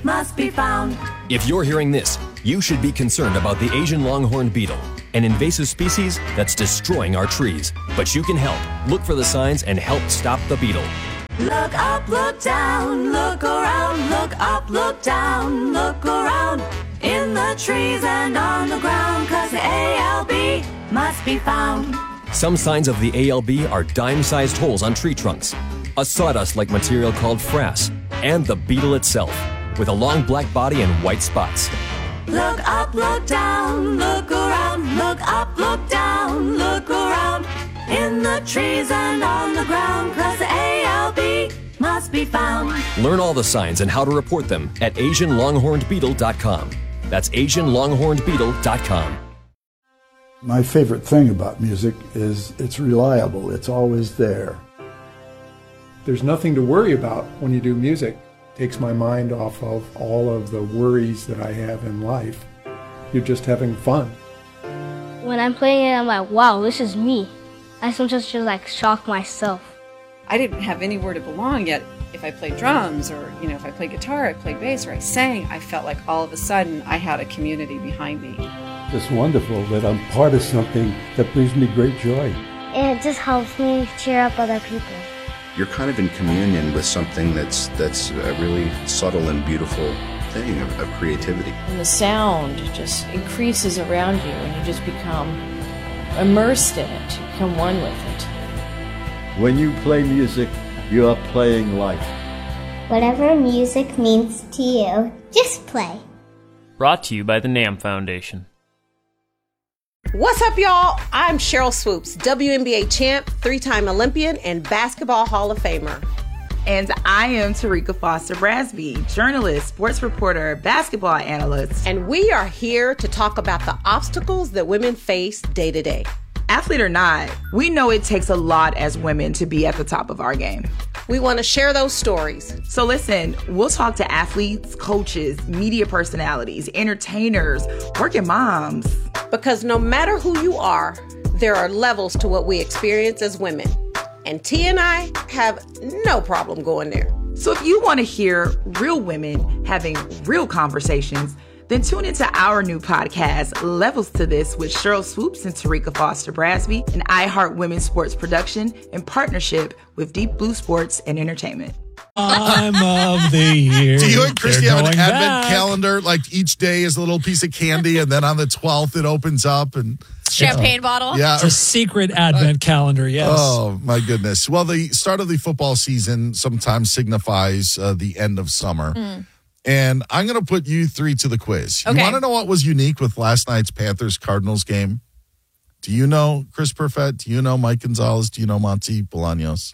must be found. If you're hearing this, you should be concerned about the Asian longhorn beetle, an invasive species that's destroying our trees. But you can help. Look for the signs and help stop the beetle. Look up, look down, look around, look up, look down, look around. In the trees and on the ground, 'cause the ALB must be found. Some signs of the ALB are dime-sized holes on tree trunks, a sawdust-like material called frass, and the beetle itself, with a long black body and white spots. Look up, look down, look around, look up, look down, look around. In the trees and on the ground, 'cause the ALB must be found. Learn all the signs and how to report them at AsianLonghornedBeetle.com. That's AsianLonghornedBeetle.com. My favorite thing about music is it's reliable. It's always there. There's nothing to worry about when you do music. It takes my mind off of all of the worries that I have in life. You're just having fun. When I'm playing it, I'm like, wow, this is me. I sometimes just like shock myself. I didn't have anywhere to belong yet. If I played drums or, if I played guitar, I played bass, or I sang, I felt like all of a sudden I had a community behind me. It's wonderful that I'm part of something that brings me great joy. It just helps me cheer up other people. You're kind of in communion with something that's a really subtle and beautiful thing of creativity. And the sound just increases around you and you just become immersed in it. You become one with it. When you play music, you are playing life. Whatever music means to you, just play. Brought to you by the NAM Foundation. What's up, y'all? I'm Cheryl Swoops, WNBA champ, 3-time Olympian, and Basketball Hall of Famer. And I am Tarika Foster Brasby, journalist, sports reporter, basketball analyst. And we are here to talk about the obstacles that women face day to day. Athlete or not, we know it takes a lot as women to be at the top of our game. We want to share those stories. So listen, we'll talk to athletes, coaches, media personalities, entertainers, working moms. Because no matter who you are, there are levels to what we experience as women. And T and I have no problem going there. So if you want to hear real women having real conversations, then tune into our new podcast, Levels to This, with Cheryl Swoops and Tarika Foster Brasby, an iHeart Women's Sports production in partnership with Deep Blue Sports and Entertainment. Time of the year. Do you and Christy have an advent calendar? Like each day is a little piece of candy, and then on the 12th it opens up and champagne bottle. Yeah, it's a secret advent calendar. Yes. Oh my goodness. Well, the start of the football season sometimes signifies the end of summer. And I'm going to put you three to the quiz. Okay. You want to know what was unique with last night's Panthers-Cardinals game? Do you know Chris Perfett? Do you know Mike Gonzalez? Do you know Monty Bolaños?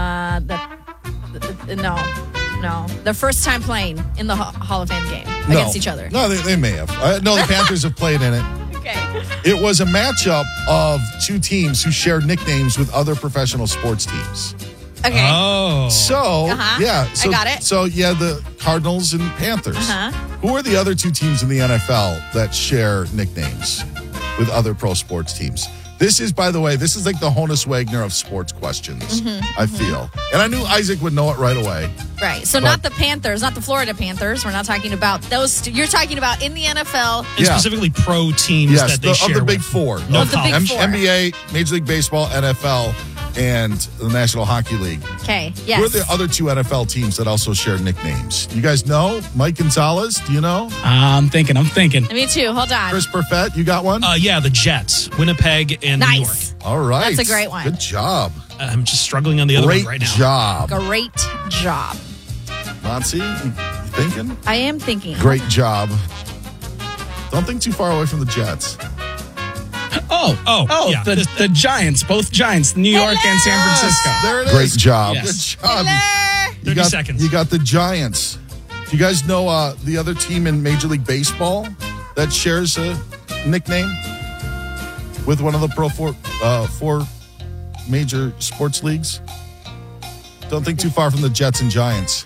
No. The first time playing in the Hall of Fame game against each other. No, they may have. No, the Panthers have played in it. Okay. It was a matchup of two teams who shared nicknames with other professional sports teams. Okay. Oh. So, yeah. So, I got it. So, the Cardinals and Panthers. Who are the other two teams in the NFL that share nicknames with other pro sports teams? This is, by the way, like the Honus Wagner of sports questions, I feel. And I knew Isaac would know it right away. Right. So not the Panthers, not the Florida Panthers. We're not talking about those. You're talking about in the NFL. And specifically pro teams that they share of the Big with. Four. No of the Big Four. NBA, Major League Baseball, NFL, and the National Hockey League. Okay, yes. Who are the other two NFL teams that also share nicknames? You guys know? Mike Gonzalez, do you know? I'm thinking. Me too. Hold on. Chris Perfett, you got one? Yeah, the Jets. Winnipeg and New York. All right. That's a great one. Good job. I'm just struggling on the other one right now. Great job. Monty, you thinking? I am thinking. Great job. Don't think too far away from the Jets. Yeah. The Giants, both Giants, New York and San Francisco. There it is. Great job. Yes. Good job. 30 seconds. You got the Giants. Do you guys know the other team in Major League Baseball that shares a nickname with one of the four major sports leagues? Don't think too far from the Jets and Giants.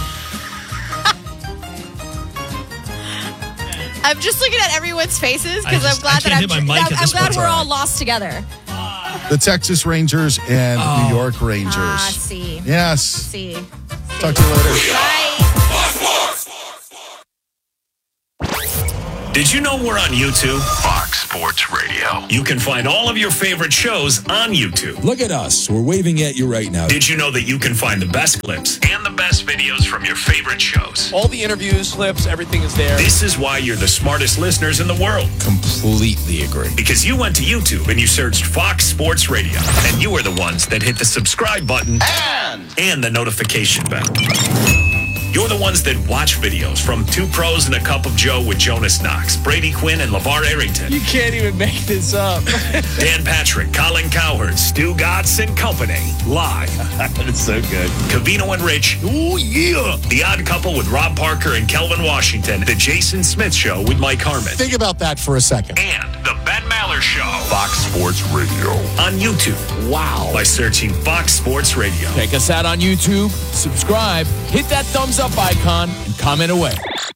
I'm just looking at everyone's faces because I'm glad I'm glad we're all lost together. The Texas Rangers and New York Rangers. See. Yes. See. Talk to you later. Bye. Did you know we're on YouTube? Fox Sports Radio. You can find all of your favorite shows on YouTube. Look at us. We're waving at you right now. Did you know that you can find the best clips and the best videos from your favorite shows? All the interviews, clips, everything is there. This is why you're the smartest listeners in the world. Completely agree. Because you went to YouTube and you searched Fox Sports Radio. And you are the ones that hit the subscribe button and the notification bell. You're the ones that watch videos from Two Pros and a Cup of Joe with Jonas Knox, Brady Quinn, and LeVar Arrington. You can't even make this up. Dan Patrick, Colin Cowherd, Stu Gatz and Company. Live. That's so good. Covino and Rich. Ooh, yeah. The Odd Couple with Rob Parker and Kelvin Washington. The Jason Smith Show with Mike Harmon. Think about that for a second. And the Ben Maller Show. Fox Sports Radio. On YouTube. Wow. By searching Fox Sports Radio. Check us out on YouTube. Subscribe. Hit that thumbs up icon and comment away.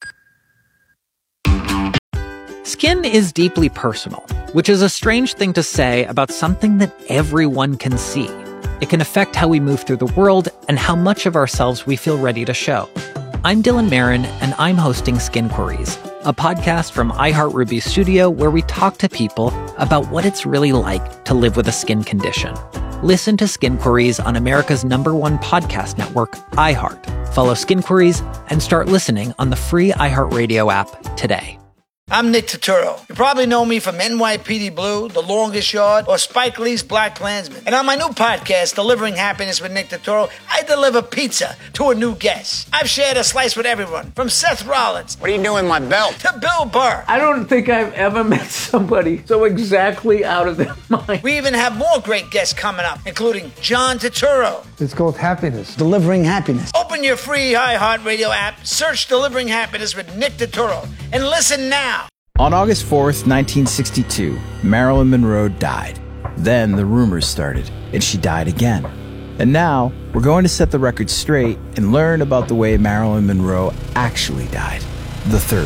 Skin is deeply personal, which is a strange thing to say about something that everyone can see. It can affect how we move through the world and how much of ourselves we feel ready to show. I'm Dylan Marin, and I'm hosting Skin Queries, a podcast from iHeartRuby Studio where we talk to people about what it's really like to live with a skin condition. Listen to Skin Queries on America's #1 podcast network, iHeart. Follow Skin Queries and start listening on the free iHeartRadio app today. I'm Nick Turturro. You probably know me from NYPD Blue, The Longest Yard, or Spike Lee's Black Klansman. And on my new podcast, Delivering Happiness with Nick Turturro, I deliver pizza to a new guest. I've shared a slice with everyone, from Seth Rollins. What are you doing with my belt? To Bill Burr. I don't think I've ever met somebody so exactly out of their mind. We even have more great guests coming up, including John Turturro. It's called Happiness. Delivering Happiness. Open your free iHeartRadio app, search Delivering Happiness with Nick Turturro, and listen now. On August 4th, 1962, Marilyn Monroe died. Then the rumors started, and she died again. And now, we're going to set the record straight and learn about the way Marilyn Monroe actually died, the third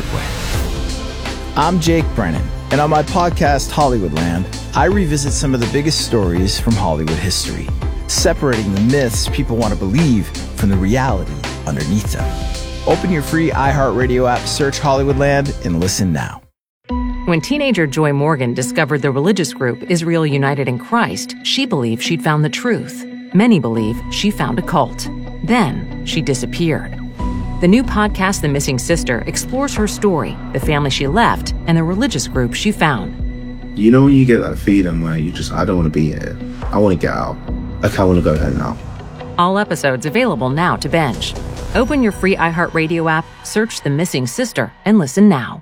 way. I'm Jake Brennan, and on my podcast, Hollywoodland, I revisit some of the biggest stories from Hollywood history, separating the myths people want to believe from the reality underneath them. Open your free iHeartRadio app, search Hollywoodland, and listen now. When teenager Joy Morgan discovered the religious group Israel United in Christ, she believed she'd found the truth. Many believe she found a cult. Then she disappeared. The new podcast, The Missing Sister, explores her story, the family she left, and the religious group she found. You know when you get that feeling where I don't want to be here. I want to get out. Like, I want to go home now. All episodes available now to binge. Open your free iHeartRadio app, search The Missing Sister, and listen now.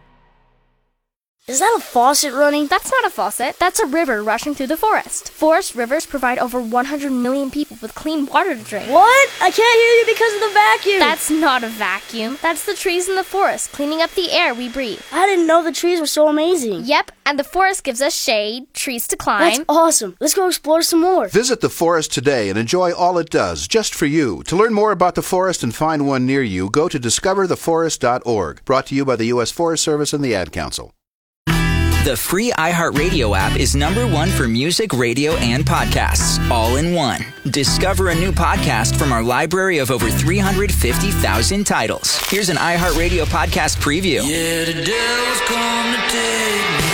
Is that a faucet running? That's not a faucet. That's a river rushing through the forest. Forest rivers provide over 100 million people with clean water to drink. What? I can't hear you because of the vacuum. That's not a vacuum. That's the trees in the forest cleaning up the air we breathe. I didn't know the trees were so amazing. Yep, and the forest gives us shade, trees to climb. That's awesome. Let's go explore some more. Visit the forest today and enjoy all it does, just for you. To learn more about the forest and find one near you, go to discovertheforest.org. Brought to you by the U.S. Forest Service and the Ad Council. The free iHeartRadio app is #1 for music, radio, and podcasts, all in one. Discover a new podcast from our library of over 350,000 titles. Here's an iHeartRadio podcast preview. Yeah, the devil's come to take me.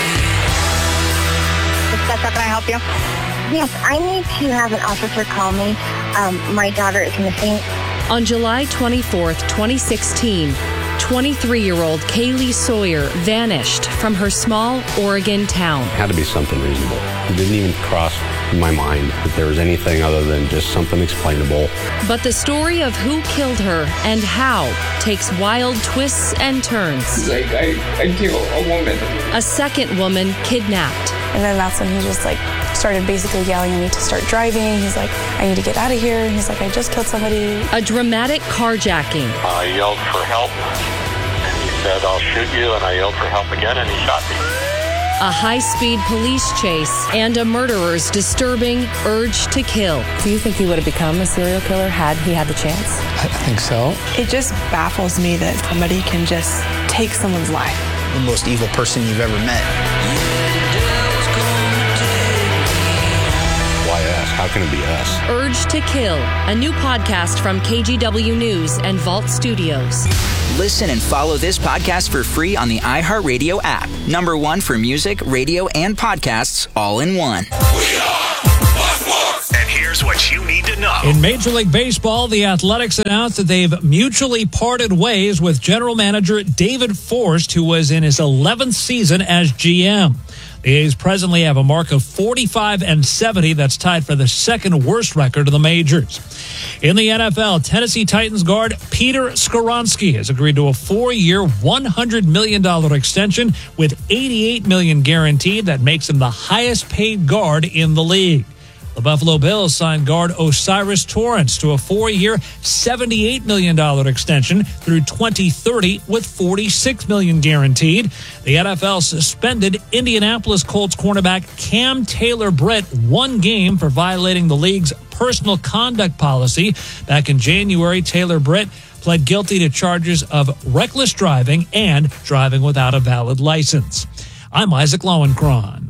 Can I help you? Yes, I need to have an officer call me. My daughter is missing. On July 24th, 2016, 23-year-old Kaylee Sawyer vanished from her small Oregon town. It had to be something reasonable. It didn't even cross my mind that there was anything other than just something explainable. But the story of who killed her and how takes wild twists and turns. He's like, I killed a woman. A second woman kidnapped. And then that's when he just started basically yelling at me to start driving. He's like, I need to get out of here. And he's like, I just killed somebody. A dramatic carjacking. I yelled for help, and he said, I'll shoot you, and I yelled for help again, and he shot me. A high-speed police chase and a murderer's disturbing urge to kill. Do you think he would have become a serial killer had he had the chance? I think so. It just baffles me that somebody can just take someone's life. The most evil person you've ever met. Why us? How can it be us? Urge to Kill, a new podcast from KGW News and Vault Studios. Listen and follow this podcast for free on the iHeartRadio app. Number one for music, radio, and podcasts all in one. And here's what you need to know. In Major League Baseball, the Athletics announced that they've mutually parted ways with general manager David Forst, who was in his 11th season as GM. The A's presently have a mark of 45-70. That's tied for the second worst record in the majors. In the NFL, Tennessee Titans guard Peter Skoronski has agreed to a 4-year, $100 million extension with $88 million guaranteed. That makes him the highest-paid guard in the league. The Buffalo Bills signed guard Osiris Torrance to a 4-year, $78 million extension through 2030 with $46 million guaranteed. The NFL suspended Indianapolis Colts cornerback Cam Taylor-Britt 1 game for violating the league's personal conduct policy. Back in January, Taylor-Britt pled guilty to charges of reckless driving and driving without a valid license. I'm Isaac Lowenkron.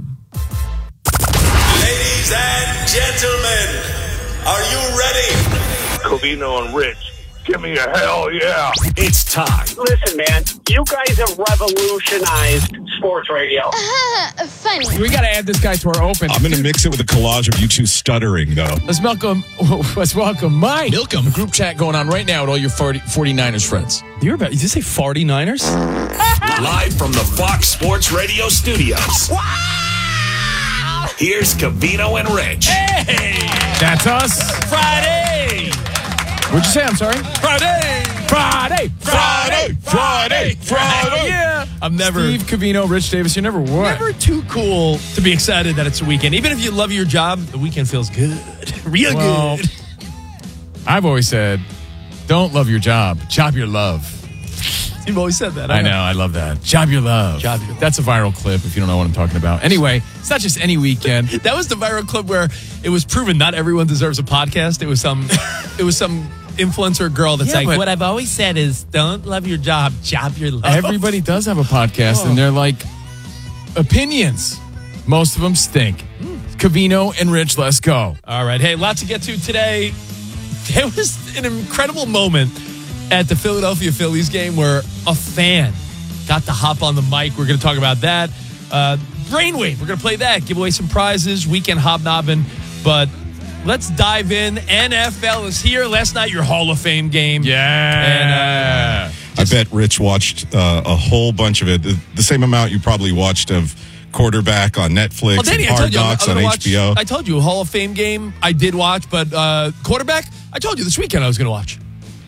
Ladies and gentlemen, are you ready? Covino and Rich, give me a hell yeah. It's time. Listen, man, you guys have revolutionized sports radio. We got to add this guy to our open. I'm going to mix it with a collage of you two stuttering, though. Let's welcome Mike. Milcom. A group chat going on right now with all your 49ers friends. Did you say 49ers? Live from the Fox Sports Radio studios. Here's Covino and Rich. Hey! That's us. Friday! What'd you say? I'm sorry? Friday! Yeah! I'm never... Steve Covino, Rich Davis, you're never what? Never too cool to be excited that it's a weekend. Even if you love your job, the weekend feels good. Real good. I've always said, don't love your job. Job your love. You've always said that. I know. I love that. Job your love. That's a viral clip if you don't know what I'm talking about. Anyway, it's not just any weekend. That was the viral clip where it was proven not everyone deserves a podcast. It was some influencer girl that's what I've always said is don't love your job your love. Everybody does have a podcast, and they're like opinions. Most of them stink. Covino and Rich, let's go. All right. Hey, lots to get to today. There was an incredible moment at the Philadelphia Phillies game where a fan got to hop on the mic. We're going to talk about that. Brainwave, we're going to play that, give away some prizes, weekend hobnobbing. But let's dive in. NFL is here. Last night, your Hall of Fame game. Yeah. And, I bet Rich watched a whole bunch of it. The same amount you probably watched of Quarterback on Netflix and Hard Knocks on HBO. I told you, Hall of Fame game I did watch, but Quarterback, I told you this weekend I was going to watch.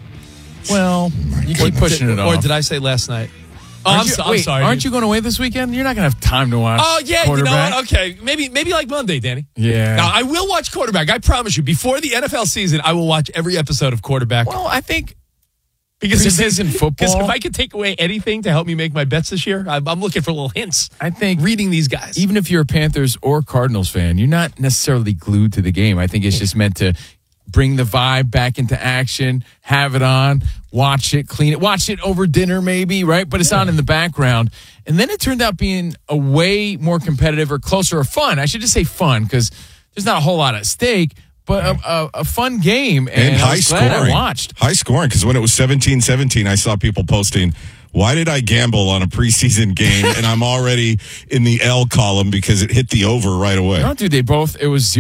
Well, you keep pushing it off. Or did I say last night? I'm sorry. Aren't you going away this weekend? You're not going to have time to watch Quarterback. You know what? Okay, maybe like Monday, Danny. Yeah. Now, I will watch Quarterback. I promise you. Before the NFL season, I will watch every episode of Quarterback. Well, I think because this isn't football. Because if I could take away anything to help me make my bets this year, I'm looking for little hints. I think reading these guys. Even if you're a Panthers or Cardinals fan, you're not necessarily glued to the game. I think it's just meant to bring the vibe back into action, have it on, watch it, clean it, watch it over dinner maybe, right? But it's on in the background. And then it turned out being a way more competitive or closer or fun. I should just say fun because there's not a whole lot at stake, but a fun game. And high scoring. I watched. High scoring because when it was 17-17, I saw people posting, why did I gamble on a preseason game and I'm already in the L column because it hit the over right away? No, dude, it was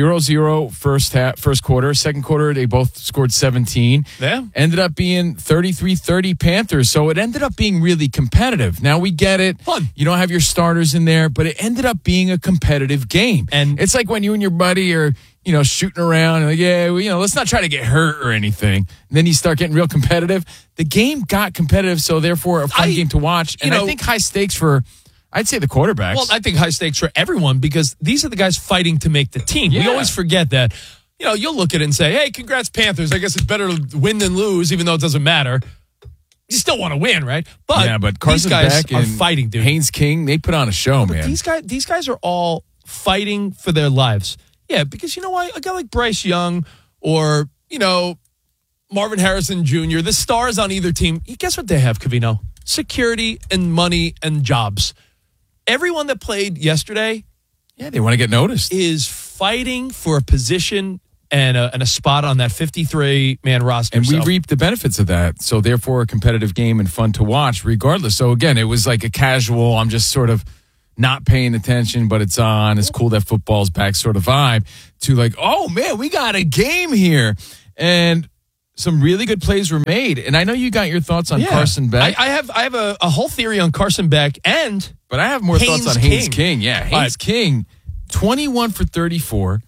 0-0 first quarter. Second quarter, they both scored 17. Yeah. Ended up being 33-30 Panthers. So it ended up being really competitive. Now we get it. Fun. You don't have your starters in there, but it ended up being a competitive game. And it's like when you and your buddy are, shooting around and let's not try to get hurt or anything. And then you start getting real competitive. The game got competitive, so therefore a fun game to watch. And I think high stakes for, I'd say the quarterbacks. Well, I think high stakes for everyone because these are the guys fighting to make the team. Yeah. We always forget that. You'll look at it and say, hey, congrats, Panthers. I guess it's better to win than lose, even though it doesn't matter. You still want to win, right? But Carson these guys Beck are and fighting, dude. Haynes King, they put on a show, man. These guys are all fighting for their lives. Yeah, because you know what? A guy like Bryce Young or, Marvin Harrison Jr., the stars on either team, guess what they have, Covino? Security and money and jobs. Everyone that played yesterday they want to get noticed. Is fighting for a position and a spot on that 53-man roster. And we reaped the benefits of that. So therefore, a competitive game and fun to watch regardless. So again, it was like a casual, I'm just sort of not paying attention, but it's on. It's cool that football's back sort of vibe to like, oh, man, we got a game here. And some really good plays were made. And I know you got your thoughts on Carson Beck. I have a whole theory on Carson Beck, but I have more thoughts on Haynes King. Yeah, Haynes King, 21 for 34,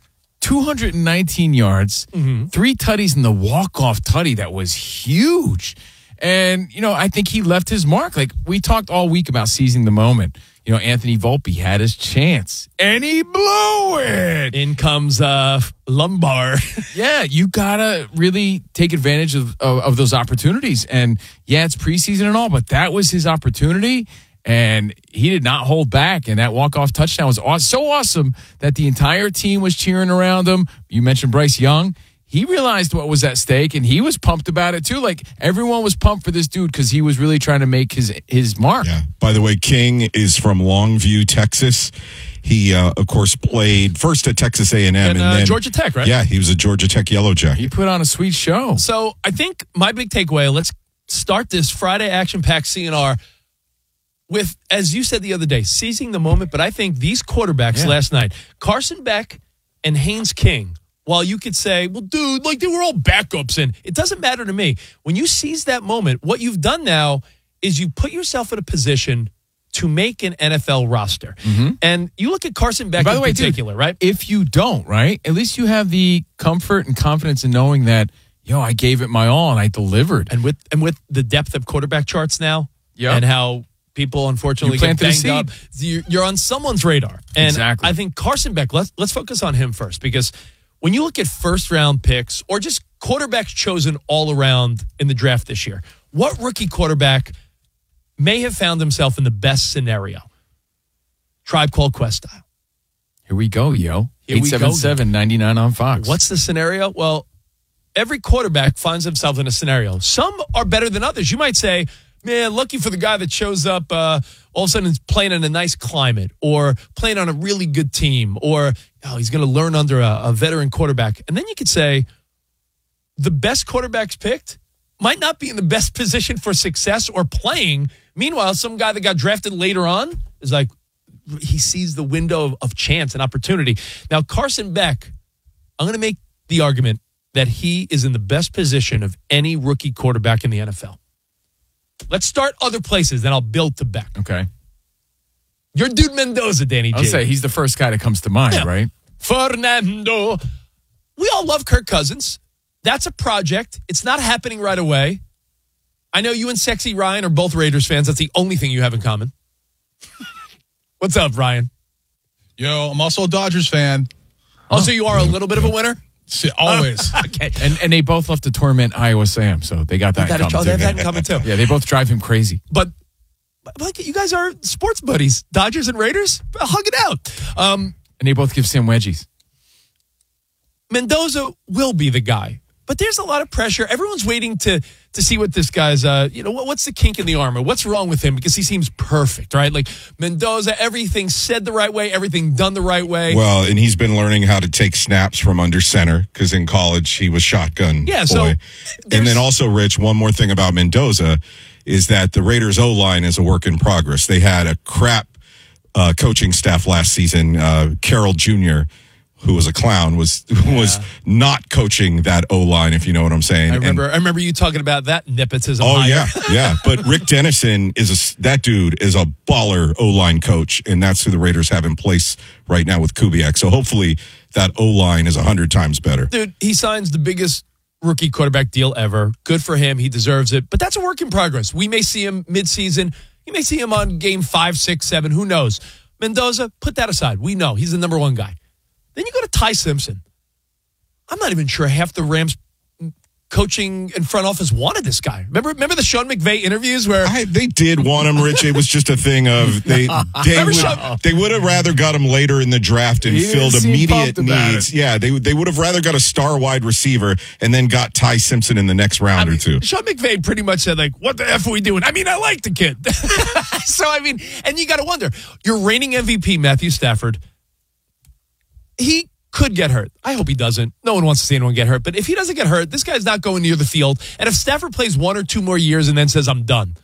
219 yards, 3 tutties in the walk-off tutty. That was huge. And, I think he left his mark. Like, we talked all week about seizing the moment. Anthony Volpe had his chance, and he blew it. In comes Lombard. Yeah, you got to really take advantage of those opportunities. And, it's preseason and all, but that was his opportunity, and he did not hold back. And that walk-off touchdown was so awesome that the entire team was cheering around him. You mentioned Bryce Young. He realized what was at stake, and he was pumped about it, too. Like, everyone was pumped for this dude because he was really trying to make his mark. Yeah. By the way, King is from Longview, Texas. He, of course, played first at Texas A&M. And then Georgia Tech, right? Yeah, he was a Georgia Tech Yellow Jacket. He put on a sweet show. So I think my big takeaway, let's start this Friday action-packed CNR with, as you said the other day, seizing the moment. But I think these quarterbacks last night, Carson Beck and Haynes King, while you could say, well, dude, like they were all backups, and it doesn't matter to me. When you seize that moment, what you've done now is you put yourself in a position to make an NFL roster. And you look at Carson Beck in particular, right? If you don't, right, at least you have the comfort and confidence in knowing that, I gave it my all and I delivered. And with the depth of quarterback charts now, and how people unfortunately get banged up, you're on someone's radar. And exactly. I think Carson Beck, let's focus on him first, because when you look at first-round picks or just quarterbacks chosen all around in the draft this year, what rookie quarterback may have found himself in the best scenario? Tribe Called Quest style. Here we go, yo. 877-99 on Fox. What's the scenario? Well, every quarterback finds himself in a scenario. Some are better than others. You might say, man, lucky for the guy that shows up all of a sudden is playing in a nice climate or playing on a really good team, or he's going to learn under a veteran quarterback. And then you could say the best quarterbacks picked might not be in the best position for success or playing. Meanwhile, some guy that got drafted later on is like, he sees the window of chance and opportunity. Now, Carson Beck, I'm going to make the argument that he is in the best position of any rookie quarterback in the NFL. Let's start other places, then I'll build to Beck. Okay. Your dude Mendoza, Danny G. I'll say he's the first guy that comes to mind, right? Fernando. We all love Kirk Cousins. That's a project. It's not happening right away. I know you and Sexy Ryan are both Raiders fans. That's the only thing you have in common. What's up, Ryan? Yo, I'm also a Dodgers fan. Also, you are a little bit of a winner? Always. Okay. And they both love to torment Iowa Sam, so they got that in common. They have that in common, too. Yeah, they both drive him crazy. But like, you guys are sports buddies. Dodgers and Raiders? Hug it out. And they both give Sam wedgies. Mendoza will be the guy. But there's a lot of pressure. Everyone's waiting to see what this guy's, what's the kink in the armor? What's wrong with him? Because he seems perfect, right? Like Mendoza, everything said the right way, everything done the right way. Well, and he's been learning how to take snaps from under center because in college he was shotgun boy. So and then also, Rich, one more thing about Mendoza is that the Raiders O-line is a work in progress. They had a crap coaching staff last season. Carroll Jr., who was a clown, was not coaching that O-line, if you know what I'm saying. I remember you talking about that nepotism. Oh, yeah. But Rick Dennison that dude is a baller O-line coach, and that's who the Raiders have in place right now with Kubiak. So hopefully that O-line is 100 times better. Dude, he signs the biggest rookie quarterback deal ever. Good for him. He deserves it. But that's a work in progress. We may see him midseason. You may see him on game 5, 6, 7. Who knows? Mendoza, put that aside. We know he's the number one guy. Then you go to Ty Simpson. I'm not even sure half the Rams coaching and front office wanted this guy. Remember the Sean McVay interviews where they did want him, Rich. It was just a thing of they would have rather got him later in the draft and filled immediate needs. Yeah, they would have rather got a star wide receiver and then got Ty Simpson in the next round or two. Sean McVay pretty much said, like, what the F are we doing? I mean, I like the kid. So, I mean, and you got to wonder, your reigning MVP, Matthew Stafford, he could get hurt. I hope he doesn't. No one wants to see anyone get hurt. But if he doesn't get hurt, this guy's not going near the field. And if Stafford plays 1 or 2 more years and then says, I'm done,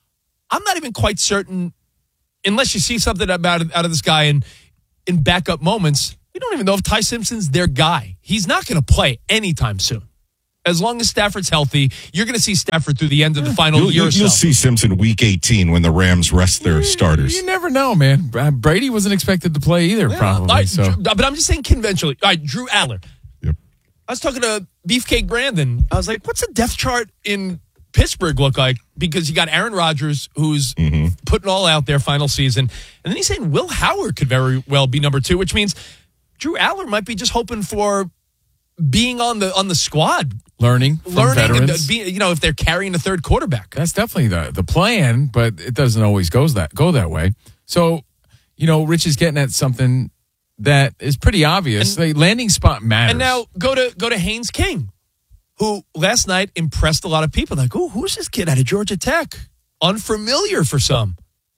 I'm not even quite certain, unless you see something out of this guy in backup moments, we don't even know if Ty Simpson's their guy. He's not going to play anytime soon. As long as Stafford's healthy, you're going to see Stafford through the end of the final year or so. You'll see Simpson week 18 when the Rams rest their starters. You never know, man. Brady wasn't expected to play either, probably. But I'm just saying conventionally. All right, Drew Aller. Yep. I was talking to Beefcake Brandon. I was like, what's the depth chart in Pittsburgh look like? Because you got Aaron Rodgers, who's putting all out there final season. And then he's saying Will Howard could very well be number 2, which means Drew Aller might be just hoping for being on the squad. Learning from veterans. And if they're carrying a third quarterback. That's definitely the plan, but it doesn't always go that way. So, Rich is getting at something that is pretty obvious. The landing spot matters. And now go to Haynes King, who last night impressed a lot of people. Like, who's this kid out of Georgia Tech? Unfamiliar for some.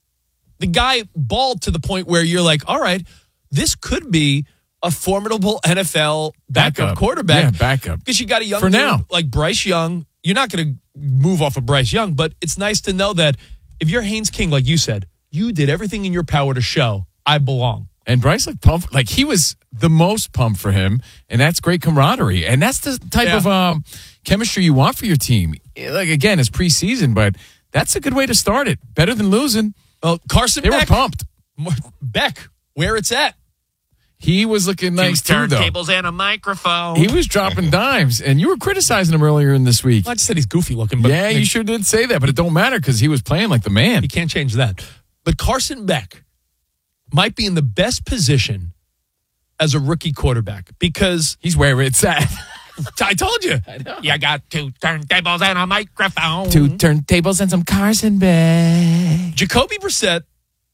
The guy balled to the point where you're like, all right, this could be a formidable NFL backup quarterback. Yeah, backup. Because you got a young dude now like Bryce Young. You're not going to move off of Bryce Young, but it's nice to know that if you're Haynes King, like you said, you did everything in your power to show I belong. And Bryce looked pumped. Like, he was the most pumped for him, and that's great camaraderie. And that's the type of chemistry you want for your team. Like, again, it's preseason, but that's a good way to start it. Better than losing. Well, Carson Beck. They were pumped. Beck, where it's at. He was looking nice, too, though. Turntables and a microphone. He was dropping dimes, and you were criticizing him earlier in this week. I just said he's goofy looking. But yeah, you sure did say that, but it don't matter because he was playing like the man. You can't change that. But Carson Beck might be in the best position as a rookie quarterback because he's where it's at. I told you. I know. You got 2 turntables and a microphone. 2 turntables and some Carson Beck. Jacoby Brissett,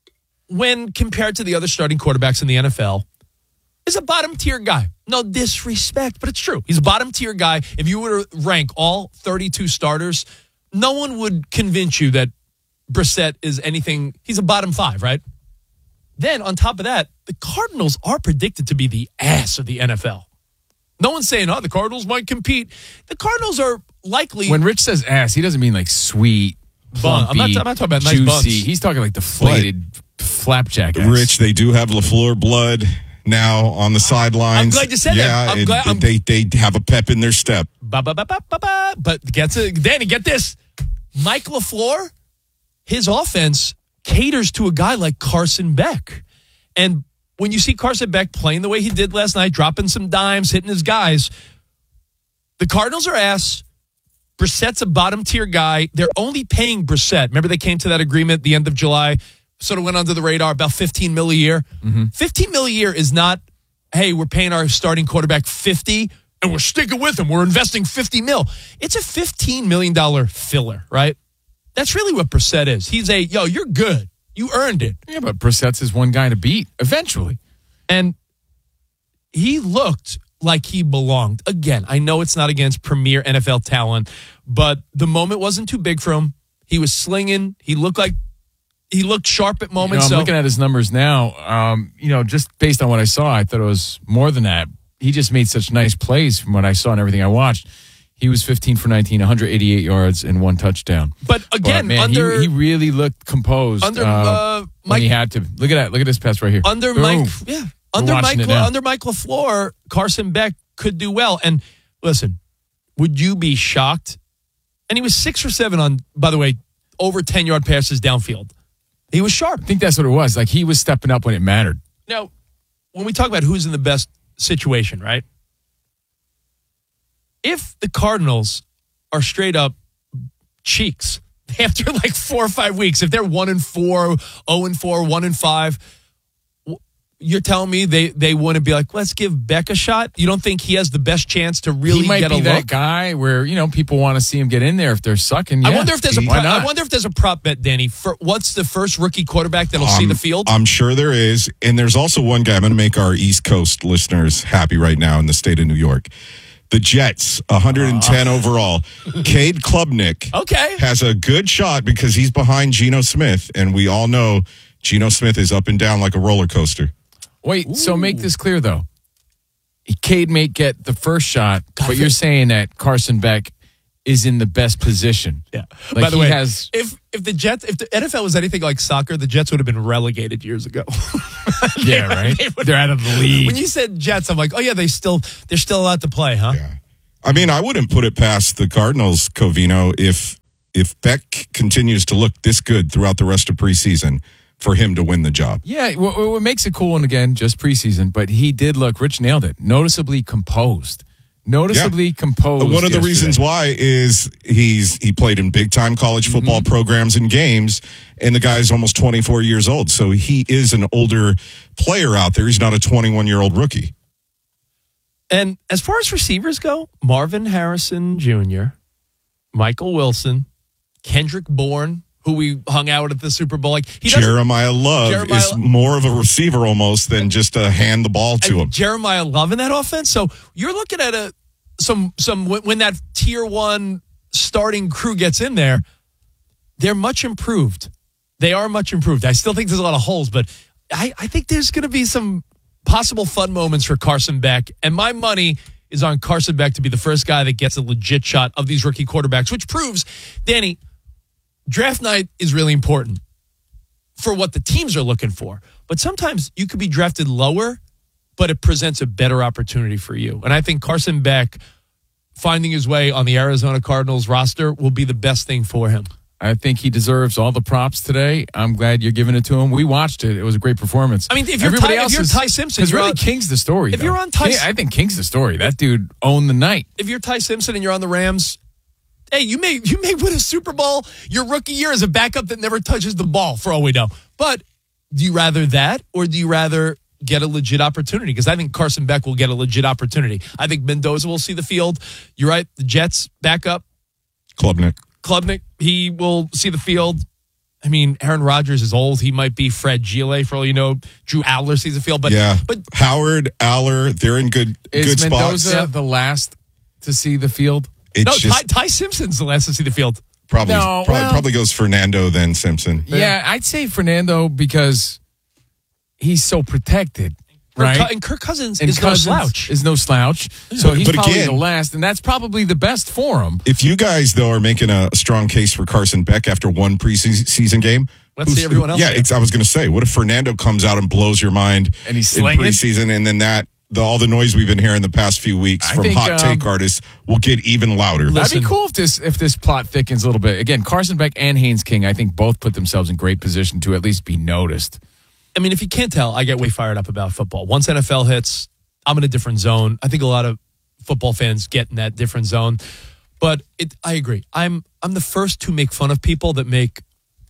when compared to the other starting quarterbacks in the NFL, is a bottom-tier guy. No disrespect, but it's true. He's a bottom-tier guy. If you were to rank all 32 starters, no one would convince you that Brissett is anything. He's a bottom 5, right? Then, on top of that, the Cardinals are predicted to be the ass of the NFL. No one's saying, the Cardinals might compete. The Cardinals are likely. When Rich says ass, he doesn't mean like sweet, plumpy, I'm not talking about juicy. nice buns. He's talking like deflated flapjack ass. Rich, they do have LaFleur blood now on the sidelines. I'm glad you said that. Yeah, they have a pep in their step. But Danny, get this. Mike LaFleur, his offense caters to a guy like Carson Beck. And when you see Carson Beck playing the way he did last night, dropping some dimes, hitting his guys, the Cardinals are ass. Brissett's a bottom-tier guy. They're only paying Brissett. Remember they came to that agreement at the end of July, sort of went under the radar, about $15 million a year. Mm-hmm. $15 million a year is not, hey, we're paying our starting quarterback $50 and we're sticking with him. We're investing $50 million. It's a $15 million filler, right? That's really what Brissett is. He's you're good. You earned it. Yeah, but Brissett's his one guy to beat eventually. And he looked like he belonged. Again, I know it's not against premier NFL talent, but the moment wasn't too big for him. He was slinging. He looked sharp at moments. I'm looking at his numbers now. Just based on what I saw, I thought it was more than that. He just made such nice plays from what I saw and everything I watched. He was 15 for 19, 188 yards and 1 touchdown. But again, he really looked composed when he had to. Look at this pass right here. Under Mike LaFleur, Carson Beck could do well. And listen, would you be shocked? And he was 6 for 7 on, by the way, over 10-yard passes downfield. He was sharp. I think that's what it was. Like, he was stepping up when it mattered. Now, when we talk about who's in the best situation, right? If the Cardinals are straight up cheeks after like 4 or 5 weeks, if they're 1-4, 0-4, 1-5, you're telling me they wouldn't be like, let's give Beck a shot? You don't think he has the best chance to really get a look? He might be that guy where, people want to see him get in there if they're sucking. Yeah. I wonder if there's a prop bet, Danny, for what's the first rookie quarterback that'll see the field? I'm sure there is. And there's also one guy. I'm going to make our East Coast listeners happy right now in the state of New York. The Jets, 110 overall. Cade Klubnik has a good shot because he's behind Geno Smith, and we all know Geno Smith is up and down like a roller coaster. Wait, so make this clear, though. Cade may get the first shot, but you're saying that Carson Beck is in the best position. Yeah. Like By the he way, has, if the NFL was anything like soccer, the Jets would have been relegated years ago. yeah, right? They're out of the league. When you said Jets, I'm like, oh yeah, they're still allowed to play, huh? Yeah. I mean, I wouldn't put it past the Cardinals, Covino, if Beck continues to look this good throughout the rest of preseason, for him to win the job. Yeah, what makes it cool, and again, just preseason, but he did look, Rich nailed it, noticeably composed. Composed. One of the reasons why is he played in big-time college football programs and games, and the guy's almost 24 years old, so he is an older player out there. He's not a 21-year-old rookie. And as far as receivers go, Marvin Harrison Jr., Michael Wilson, Kendrick Bourne, who we hung out at the Super Bowl. Like Jeremiah Love is more of a receiver almost than just to hand the ball to him. Jeremiah Love in that offense. So you're looking at some when that tier 1 starting crew gets in there, they're much improved. They are much improved. I still think there's a lot of holes, but I think there's going to be some possible fun moments for Carson Beck. And my money is on Carson Beck to be the first guy that gets a legit shot of these rookie quarterbacks, which proves, Danny, draft night is really important for what the teams are looking for. But sometimes you could be drafted lower, but it presents a better opportunity for you. And I think Carson Beck finding his way on the Arizona Cardinals roster will be the best thing for him. I think he deserves all the props today. I'm glad you're giving it to him. We watched it. It was a great performance. I mean, if you're Ty Simpson, because really King's the story. If you're on Ty, I think King's the story. That dude owned the night. If you're Ty Simpson and you're on the Rams, hey, you may win a Super Bowl your rookie year as a backup that never touches the ball, for all we know. But do you rather that, or do you rather get a legit opportunity? Because I think Carson Beck will get a legit opportunity. I think Mendoza will see the field. You're right. The Jets backup. Klubnik, he will see the field. I mean, Aaron Rodgers is old. He might be Fred Gile, for all you know. Drew Aller sees the field. But Howard, Aller, they're in good spots. Is Mendoza the last to see the field? Ty Simpson's the last to see the field. Probably goes Fernando, then Simpson. Yeah, I'd say Fernando because he's so protected. Right? And Kirk Cousins is no slouch. So he's probably the last, and that's probably the best for him. If you guys, though, are making a strong case for Carson Beck after one preseason game, let's see everyone else. Yeah, I was going to say, what if Fernando comes out and blows your mind and he's in preseason, and then all the noise we've been hearing the past few weeks from hot take artists will get even louder. That'd be cool if this plot thickens a little bit. Again, Carson Beck and Haynes King, I think both put themselves in great position to at least be noticed. I mean, if you can't tell, I get way fired up about football. Once NFL hits, I'm in a different zone. I think a lot of football fans get in that different zone. But I agree. I'm the first to make fun of people that make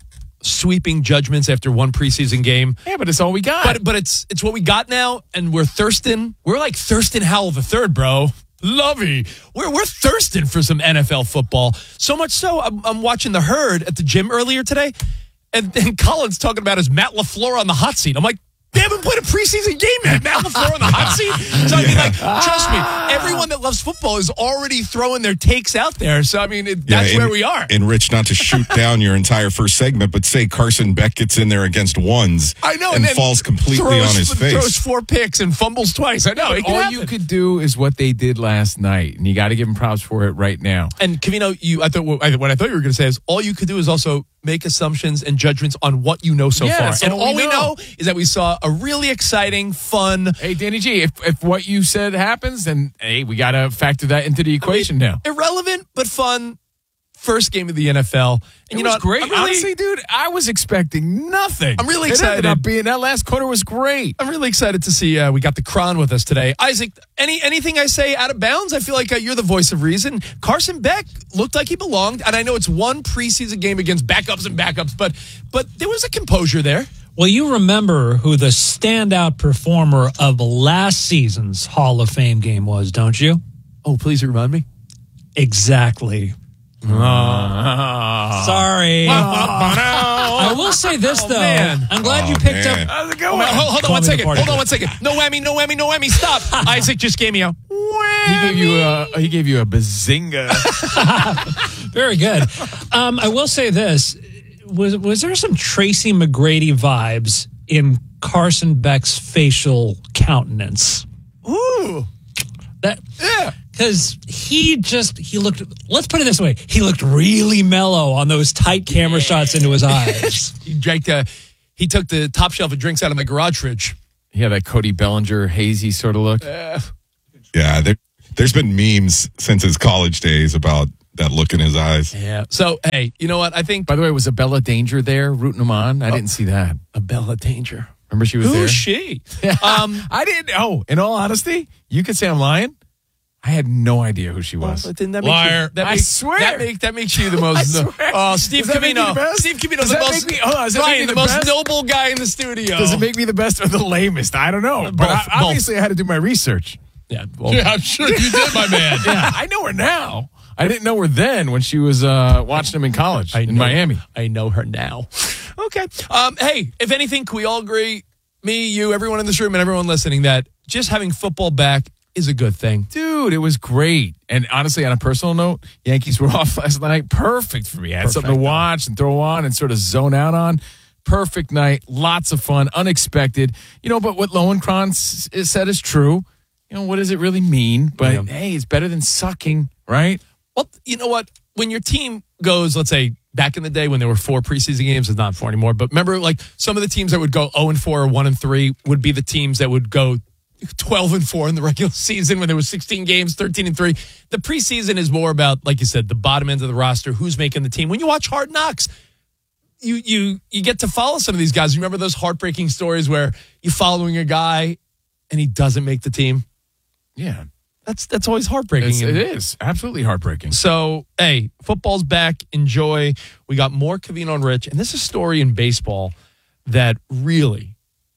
sweeping judgments after one preseason game. Yeah, but it's all we got. But it's what we got now, and we're thirsting. We're like Thurston Howell III, bro. Lovey. We're thirsting for some NFL football. So much so, I'm watching The Herd at the gym earlier today. And Colin's talking about his Matt LaFleur on the hot seat. I'm like, they haven't played a preseason game yet. Matt LaFleur on the hot seat? So, I mean, trust me, everyone that loves football is already throwing their takes out there. So, I mean, that's where we are. And, Rich, not to shoot down your entire first segment, but say Carson Beck gets in there against ones and falls completely on his face. Throws 4 picks and fumbles twice. I know. All you could do is what they did last night, and you got to give them props for it right now. And, Covino, what I thought you were going to say is all you could do is also make assumptions and judgments on what you know so far. And all we know is that we saw a really exciting, fun... Hey, Danny G, if what you said happens, then, hey, we got to factor that into the equation now. Irrelevant, but fun first game of the NFL. And it was great. Honestly, dude, I was expecting nothing. I'm really excited. That last quarter was great. I'm really excited to see we got the Cron with us today. Isaac, anything I say out of bounds? I feel like you're the voice of reason. Carson Beck looked like he belonged, and I know it's one preseason game against backups, but there was a composure there. Well, you remember who the standout performer of last season's Hall of Fame game was, don't you? Oh, please remind me. Exactly. Sorry. I will say this, though. Man. I'm glad you picked up. How's it going? Hold on one second. No whammy. Stop. Isaac just gave me a whammy. He gave you a bazinga. Very good. I will say this. Was there some Tracy McGrady vibes in Carson Beck's facial countenance? Ooh. Because he looked, let's put it this way, he looked really mellow on those tight camera shots into his eyes. He took the top shelf of drinks out of my garage fridge. Yeah, that Cody Bellinger, hazy sort of look. Yeah, there's been memes since his college days about that look in his eyes. Yeah. So, hey, you know what? I think... By the way, was Abella Danger there rooting him on? I didn't see that. Abella Danger. Remember she was there? Who's she? I didn't know. In all honesty, you could say I'm lying. I had no idea who she was. Liar. I swear. That makes you the most... Steve Covino. Steve Covino, the most noble guy in the studio. Does it make me the best or the lamest? I don't know. But obviously I had to do my research. Yeah, I'm sure you did, my man. Yeah, I know her now. I didn't know her then when she was watching him in college in Miami. I know her now. Okay. Hey, if anything, can we all agree, me, you, everyone in this room, and everyone listening, that just having football back is a good thing? Dude, it was great. And honestly, on a personal note, Yankees were off last night. Perfect for me. I had something to watch and throw on and sort of zone out on. Perfect night. Lots of fun. Unexpected. But what Lowenkron said is true. What does it really mean? But hey, it's better than sucking, right? Well, you know what? When your team goes, let's say, back in the day when there were 4 preseason games, it's not 4 anymore. But remember, like some of the teams that would go 0-4 or 1-3 would be the teams that would go 12-4 in the regular season when there was 16 games, 13-3. The preseason is more about, like you said, the bottom end of the roster, who's making the team. When you watch Hard Knocks, you get to follow some of these guys. You remember those heartbreaking stories where you're following a guy and he doesn't make the team? Yeah. That's always heartbreaking. It is. Absolutely heartbreaking. So, hey, football's back. Enjoy. We got more Covino and Rich. And this is a story in baseball that really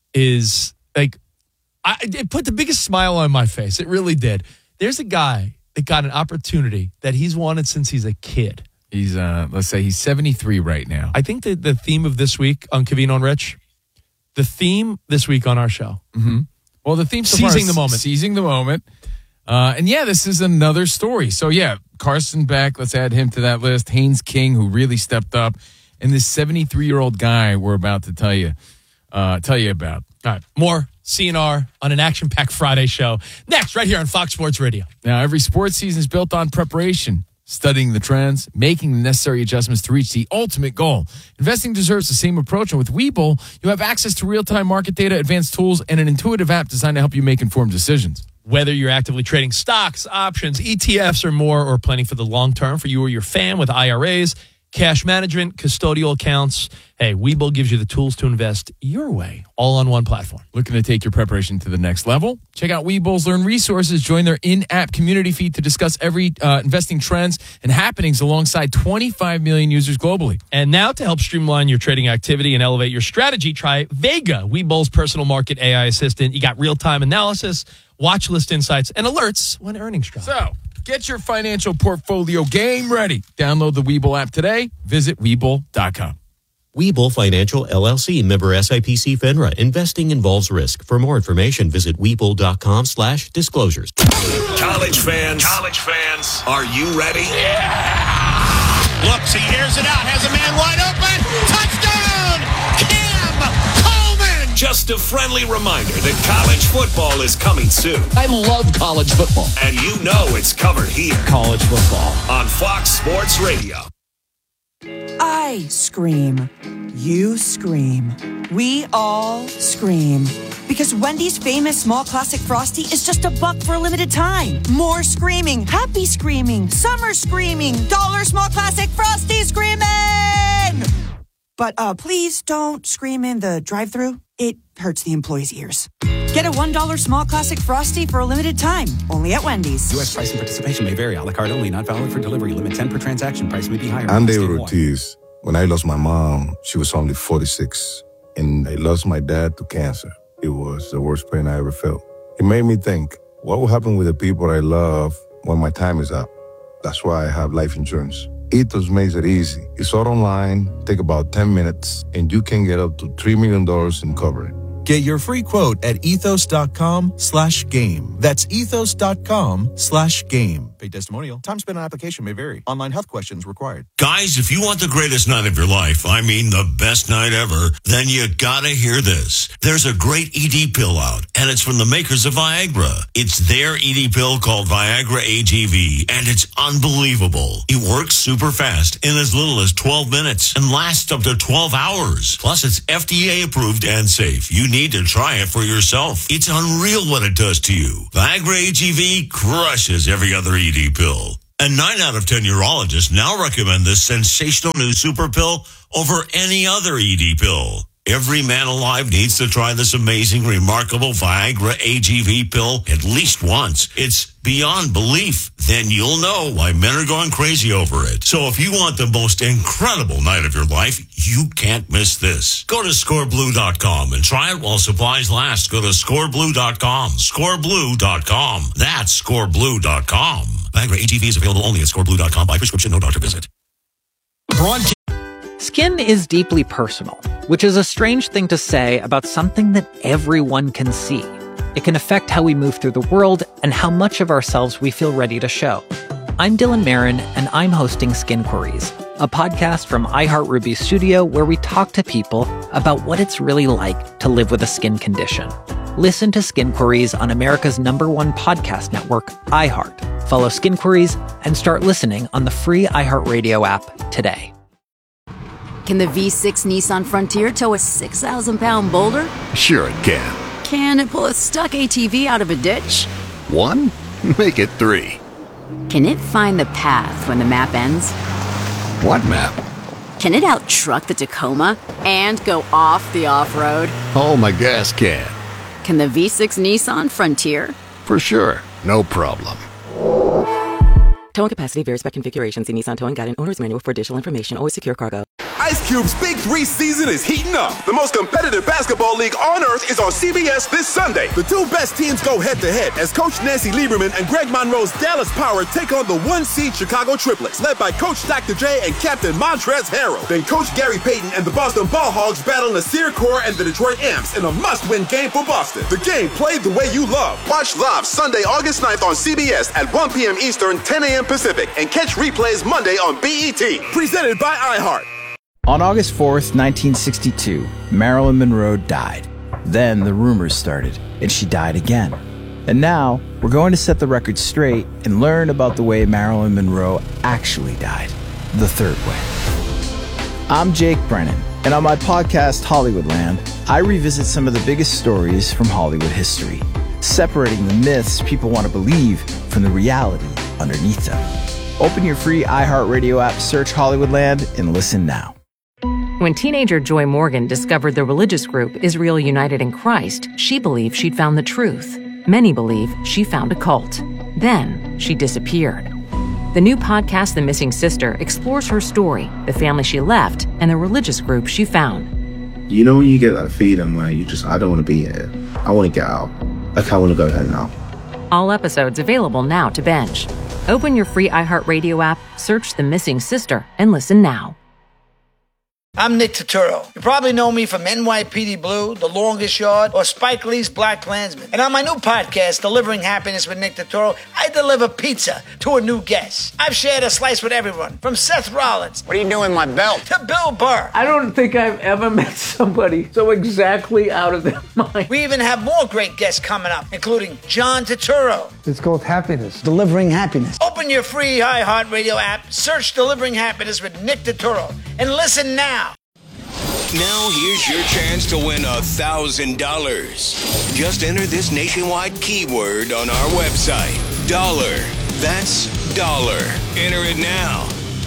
is like, it put the biggest smile on my face. It really did. There's a guy that got an opportunity that he's wanted since he's a kid. He's, let's say he's 73 right now. I think that the theme of this week on Covino and Rich, the theme this week on our show. Mm-hmm. Well, the theme so Seizing far the moment. Seizing the moment. And yeah, this is another story. So yeah, Carson Beck, let's add him to that list. Haynes King, who really stepped up. And this 73-year-old guy we're about to tell you about. All right, more CNR on an action-packed Friday show. Next, right here on Fox Sports Radio. Now, every sports season is built on preparation, studying the trends, making the necessary adjustments to reach the ultimate goal. Investing deserves the same approach, and with Webull, you have access to real-time market data, advanced tools, and an intuitive app designed to help you make informed decisions. Whether you're actively trading stocks, options, ETFs, or more, or planning for the long term for you or your fam with IRAs, cash management, custodial accounts, hey, Webull gives you the tools to invest your way, all on one platform. Looking to take your preparation to the next level? Check out Webull's Learn Resources. Join their in-app community feed to discuss every investing trends and happenings alongside 25 million users globally. And now to help streamline your trading activity and elevate your strategy, try Vega, Webull's personal market AI assistant. You got real-time analysis, watch list insights, and alerts when earnings drop. So, get your financial portfolio game ready. Download the Webull app today. Visit Webull.com. Webull Financial LLC, member SIPC FINRA. Investing involves risk. For more information, visit Webull.com/disclosures. College fans, are you ready? Yeah! Looks, he airs it out, has a man wide open. Touchdown! Cam Coleman! Just a friendly reminder that college football is coming soon. I love college football. And you know it's covered here. College football. On Fox Sports Radio. I scream. You scream. We all scream. Because Wendy's famous small classic Frosty is just $1 for a limited time. More screaming. Happy screaming. Summer screaming. $1 small classic Frosty screaming! But please don't scream in the drive-thru. It hurts the employees' ears. Get a $1 small classic Frosty for a limited time. Only at Wendy's. U.S. price and participation may vary. A la carte only. Not valid for delivery. Limit 10 per transaction. Price may be higher. I'm David Ortiz. When I lost my mom, she was only 46. And I lost my dad to cancer. It was the worst pain I ever felt. It made me think, what will happen with the people I love when my time is up? That's why I have life insurance. Ethos makes it easy. It's all online, take about 10 minutes, and you can get up to $3 million in coverage. Get your free quote at ethos.com/game. That's ethos.com/game. Paid testimonial. Time spent on application may vary. Online health questions required. Guys, if you want the greatest night of your life, I mean the best night ever, then you gotta hear this. There's a great ED pill out, and it's from the makers of Viagra. It's their ED pill called Viagra AGV, and it's unbelievable. It works super fast in as little as 12 minutes and lasts up to 12 hours. Plus, it's FDA approved and safe. You need to try it for yourself. It's unreal what it does to you. Viagra AGV crushes every other ED pill. And 9 out of 10 urologists now recommend this sensational new super pill over any other ED pill. Every man alive needs to try this amazing, remarkable Viagra AGV pill at least once. It's beyond belief. Then you'll know why men are going crazy over it. So if you want the most incredible night of your life, you can't miss this. Go to scoreblue.com and try it while supplies last. Go to scoreblue.com. Scoreblue.com. That's scoreblue.com. Viagra AGV is available only at scoreblue.com by prescription, no doctor visit. Skin is deeply personal, which is a strange thing to say about something that everyone can see. It can affect how we move through the world and how much of ourselves we feel ready to show. I'm Dylan Marin, and I'm hosting Skin Queries, a podcast from iHeartRuby Studio where we talk to people about what it's really like to live with a skin condition. Listen to Skin Queries on America's #1 podcast network, iHeart. Follow Skin Queries and start listening on the free iHeartRadio app today. Can the V6 Nissan Frontier tow a 6,000-pound boulder? Sure it can. Can it pull a stuck ATV out of a ditch? 1? Make it 3. Can it find the path when the map ends? What map? Can it out-truck the Tacoma and go off the off-road? Oh, my gas can. Can the V6 Nissan Frontier? For sure. No problem. Towing capacity varies by configuration. See Nissan Towing Guide and Owner's Manual for additional information. Always secure cargo. Ice Cube's Big 3 season is heating up. The most competitive basketball league on earth is on CBS this Sunday. The two best teams go head-to-head as Coach Nancy Lieberman and Greg Monroe's Dallas Power take on the 1-seed Chicago Triplets, led by Coach Dr. J and Captain Montrezl Harrell. Then Coach Gary Payton and the Boston Ball Hogs battle Nasir Kaur and the Detroit Amps in a must-win game for Boston. The game played the way you love. Watch live Sunday, August 9th on CBS at 1 p.m. Eastern, 10 a.m. Pacific, and catch replays Monday on BET. Presented by iHeart. On August 4th, 1962, Marilyn Monroe died. Then the rumors started, and she died again. And now, we're going to set the record straight and learn about the way Marilyn Monroe actually died, the third way. I'm Jake Brennan, and on my podcast, Hollywoodland, I revisit some of the biggest stories from Hollywood history, separating the myths people want to believe from the reality underneath them. Open your free iHeartRadio app, search Hollywoodland, and listen now. When teenager Joy Morgan discovered the religious group Israel United in Christ, she believed she'd found the truth. Many believe she found a cult. Then she disappeared. The new podcast, The Missing Sister, explores her story, the family she left, and the religious group she found. You know when you get that feeling where I don't want to be here. I want to get out. Like I want to go home now. All episodes available now to binge. Open your free iHeartRadio app, search The Missing Sister, and listen now. I'm Nick Turturro. You probably know me from NYPD Blue, The Longest Yard, or Spike Lee's Black Klansman. And on my new podcast, Delivering Happiness with Nick Turturro, I deliver pizza to a new guest. I've shared a slice with everyone, from Seth Rollins. What are you doing, my belt? To Bill Burr. I don't think I've ever met somebody so exactly out of their mind. We even have more great guests coming up, including John Turturro. It's called Happiness. Delivering Happiness. Open your free iHeartRadio app, search Delivering Happiness with Nick Turturro, and listen now. Now here's your chance to win $1,000. Just enter this nationwide keyword on our website. Dollar. That's dollar. Enter it now.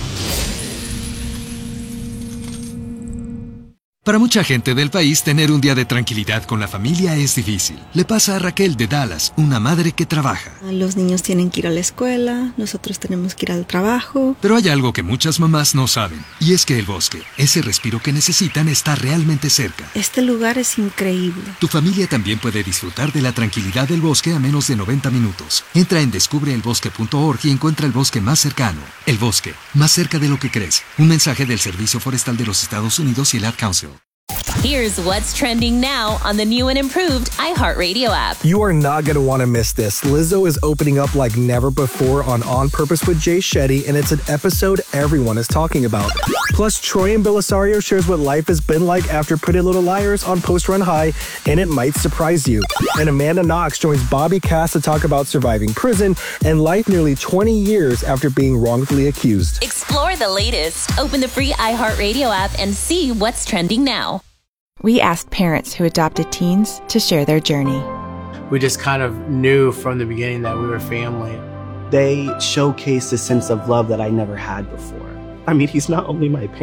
Para mucha gente del país, tener un día de tranquilidad con la familia es difícil. Le pasa a Raquel de Dallas, una madre que trabaja. Los niños tienen que ir a la escuela, nosotros tenemos que ir al trabajo. Pero hay algo que muchas mamás no saben, y es que el bosque, ese respiro que necesitan, está realmente cerca. Este lugar es increíble. Tu familia también puede disfrutar de la tranquilidad del bosque a menos de 90 minutos. Entra en descubreelbosque.org y encuentra el bosque más cercano. El bosque, más cerca de lo que crees. Un mensaje del Servicio Forestal de los Estados Unidos y el Ad Council. Here's what's trending now on the new and improved iHeartRadio app. You are not going to want to miss this. Lizzo is opening up like never before on Purpose with Jay Shetty, and it's an episode everyone is talking about. Plus, Troy and Belisario shares what life has been like after Pretty Little Liars on Post Run High, and it might surprise you. And Amanda Knox joins Bobby Cass to talk about surviving prison and life nearly 20 years after being wrongfully accused. Explore the latest. Open the free iHeartRadio app and see what's trending now. We asked parents who adopted teens to share their journey. We just kind of knew from the beginning that we were family. They showcased a sense of love that I never had before. I mean, he's not only my parent.